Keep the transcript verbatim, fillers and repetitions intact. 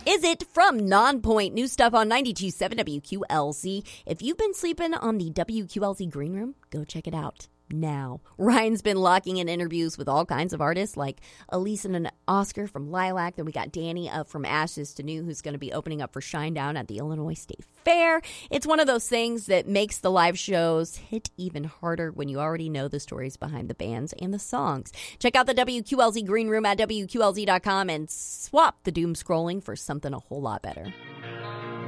is it from Nonpoint? New stuff on ninety-two point seven W Q L Z. If you've been sleeping on the W Q L Z Green Room, go check it out now. Ryan's been locking in interviews with all kinds of artists like Elise and Oscar from Lilac. Then we got Danny uh, from Ashes to New, who's going to be opening up for Shinedown at the Illinois State Fair. It's one of those things that makes the live shows hit even harder when you already know the stories behind the bands and the songs. Check out the W Q L Z Green Room at W Q L Z dot com and swap the doom scrolling for something a whole lot better.